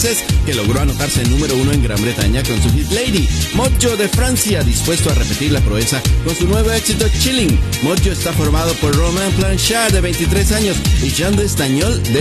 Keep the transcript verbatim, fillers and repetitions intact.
que logró anotarse en número uno en Gran Bretaña con su hit Lady. Mojo de Francia, dispuesto a repetir la proeza con su nuevo éxito Chilling. Mojo está formado por Romain Blanchard, de veintitrés años, y Jean Destagnol, de